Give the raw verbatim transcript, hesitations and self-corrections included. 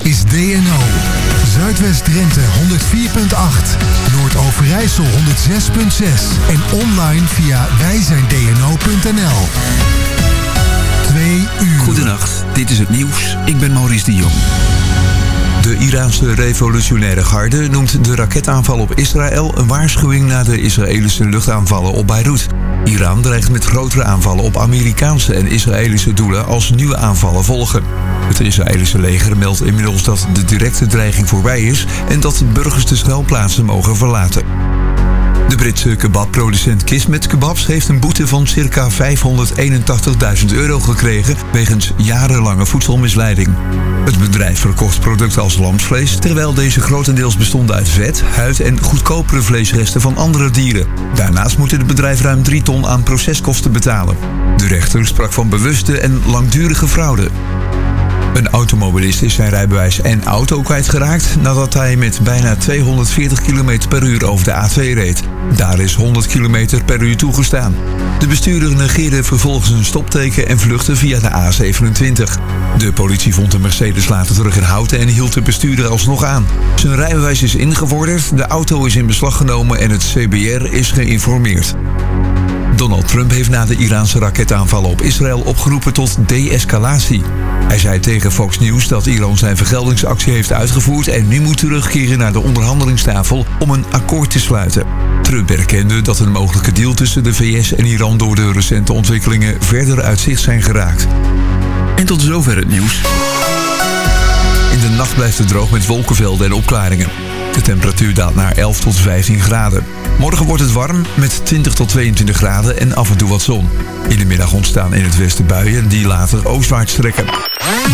is D N O. Zuidwest-Drenthe honderd vier komma acht. Noord-Overijssel honderd zes komma zes. En online via wij zijn d n o punt n l. Twee uur. Goedenacht, dit is het nieuws. Ik ben Maurice de Jong. De Iraanse revolutionaire garde noemt de raketaanval op Israël een waarschuwing na de Israëlische luchtaanvallen op Beirut. Iran dreigt met grotere aanvallen op Amerikaanse en Israëlische doelen als nieuwe aanvallen volgen. Het Israëlische leger meldt inmiddels dat de directe dreiging voorbij is en dat burgers de schuilplaatsen mogen verlaten. De Britse kebabproducent Kismet Kebabs heeft een boete van circa vijfhonderdeenentachtigduizend euro gekregen wegens jarenlange voedselmisleiding. Het bedrijf verkocht producten als lamsvlees, terwijl deze grotendeels bestonden uit vet, huid en goedkopere vleesresten van andere dieren. Daarnaast moet het bedrijf ruim drie ton aan proceskosten betalen. De rechter sprak van bewuste en langdurige fraude. Een automobilist is zijn rijbewijs en auto kwijtgeraakt nadat hij met bijna tweehonderdveertig kilometer per uur over de A twee reed. Daar is honderd kilometer per uur toegestaan. De bestuurder negeerde vervolgens een stopteken en vluchtte via de A zevenentwintig. De politie vond de Mercedes later terug in Houten en hield de bestuurder alsnog aan. Zijn rijbewijs is ingevorderd, de auto is in beslag genomen en het C B R is geïnformeerd. Donald Trump heeft na de Iraanse raketaanvallen op Israël opgeroepen tot de-escalatie. Hij zei tegen Fox News dat Iran zijn vergeldingsactie heeft uitgevoerd en nu moet terugkeren naar de onderhandelingstafel om een akkoord te sluiten. Trump erkende dat een mogelijke deal tussen de V S en Iran door de recente ontwikkelingen verder uit zicht zijn geraakt. En tot zover het nieuws. In de nacht blijft het droog met wolkenvelden en opklaringen. De temperatuur daalt naar elf tot vijftien graden. Morgen wordt het warm met twintig tot tweeëntwintig graden en af en toe wat zon. In de middag ontstaan in het westen buien die later oostwaarts trekken.